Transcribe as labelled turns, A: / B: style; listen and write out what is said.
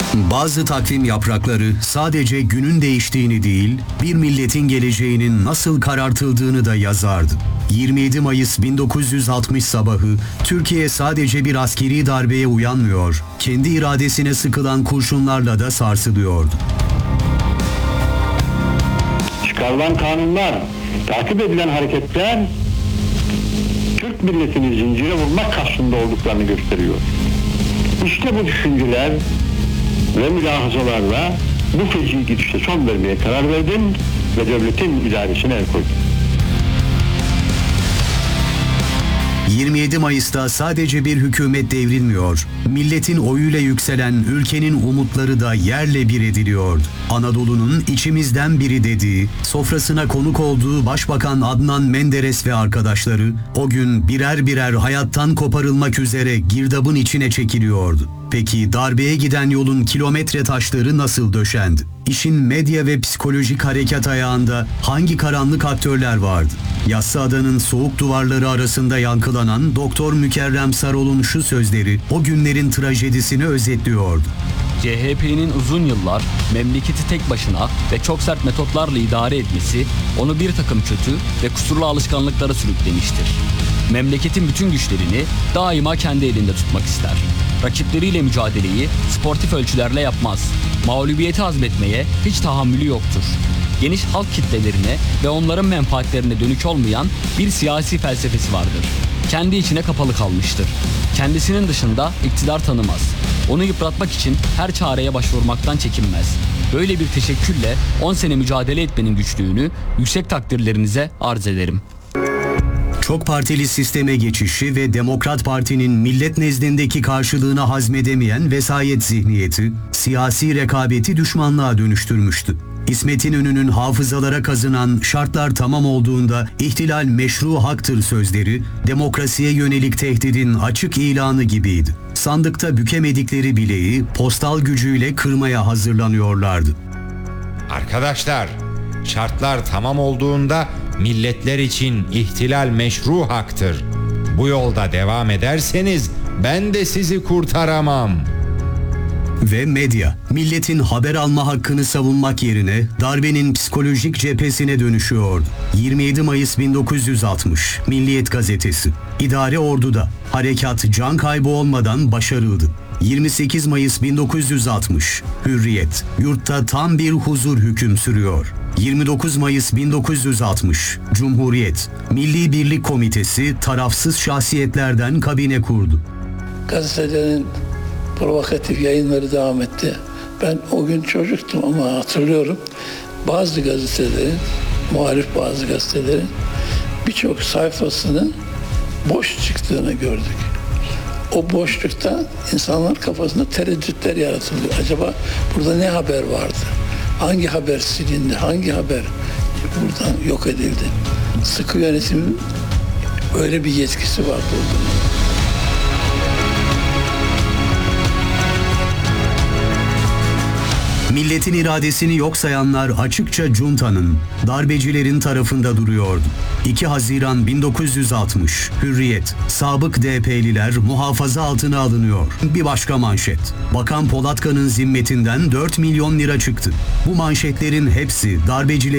A: Bazı takvim yaprakları sadece günün değiştiğini değil, bir milletin geleceğinin nasıl karartıldığını da yazardı. 27 Mayıs 1960 sabahı Türkiye sadece bir askeri darbeye uyanmıyor, kendi iradesine sıkılan kurşunlarla da sarsılıyordu.
B: Çıkarılan kanunlar, takip edilen hareketler Türk milletini zincire vurmak kastında olduklarını gösteriyor. İşte bu düşünceler ve mülahazalarla bu feci gidişe son vermeye karar verdim ve devletin idaresine el koydum.
A: 27 Mayıs'ta sadece bir hükümet devrilmiyor, milletin oyuyla yükselen ülkenin umutları da yerle bir ediliyordu. Anadolu'nun içimizden biri dediği, sofrasına konuk olduğu Başbakan Adnan Menderes ve arkadaşları o gün birer birer hayattan koparılmak üzere girdabın içine çekiliyordu. Peki darbeye giden yolun kilometre taşları nasıl döşendi? İşin medya ve psikolojik harekat ayağında hangi karanlık aktörler vardı? Yassıada'nın soğuk duvarları arasında yankılanan Doktor Mükerrem Sarol'un şu sözleri o günlerin trajedisini özetliyordu.
C: CHP'nin uzun yıllar memleketi tek başına ve çok sert metotlarla idare etmesi onu bir takım kötü ve kusurlu alışkanlıklara sürüklemiştir. Memleketin bütün güçlerini daima kendi elinde tutmak ister. Rakipleriyle mücadeleyi sportif ölçülerle yapmaz. Mağlubiyeti hazmetmeye hiç tahammülü yoktur. Geniş halk kitlelerine ve onların menfaatlerine dönük olmayan bir siyasi felsefesi vardır. Kendi içine kapalı kalmıştır. Kendisinin dışında iktidar tanımaz. Onu yıpratmak için her çareye başvurmaktan çekinmez. Böyle bir teşekkürle 10 sene mücadele etmenin güçlüğünü yüksek takdirlerinize arz ederim.
A: Çok partili sisteme geçişi ve Demokrat Parti'nin millet nezdindeki karşılığını hazmedemeyen vesayet zihniyeti, siyasi rekabeti düşmanlığa dönüştürmüştü. İsmet İnönü'nün hafızalara kazınan şartlar tamam olduğunda ihtilal meşru haktır sözleri, demokrasiye yönelik tehdidin açık ilanı gibiydi. Sandıkta bükemedikleri bileği postal gücüyle kırmaya hazırlanıyorlardı.
D: Arkadaşlar, şartlar tamam olduğunda milletler için ihtilal meşru haktır. Bu yolda devam ederseniz ben de sizi kurtaramam.
A: Ve medya, milletin haber alma hakkını savunmak yerine darbenin psikolojik cephesine dönüşüyordu. 27 Mayıs 1960, Milliyet Gazetesi. İdare orduda, harekat can kaybı olmadan başarıldı. 28 Mayıs 1960, Hürriyet, yurtta tam bir huzur hüküm sürüyor. 29 Mayıs 1960, Cumhuriyet, Milli Birlik Komitesi tarafsız şahsiyetlerden kabine kurdu.
E: Gazetelerin provokatif yayınları devam etti. Ben o gün çocuktum ama hatırlıyorum. Bazı gazetelerin, muhalif bazı gazetelerin birçok sayfasının boş çıktığını gördük. O boşlukta insanlar kafasında tereddütler yaratıldı. Acaba burada ne haber vardı? Hangi haber silindi? Hangi haber buradan yok edildi? Sıkı yönetimin öyle bir yetkisi vardı o zaman.
A: Milletin iradesini yok sayanlar açıkça Cunta'nın, darbecilerin tarafında duruyordu. 2 Haziran 1960, Hürriyet, sabık DP'liler muhafaza altına alınıyor. Bir başka manşet, Bakan Polatkan'ın zimmetinden 4 milyon lira çıktı. Bu manşetlerin hepsi darbecilerin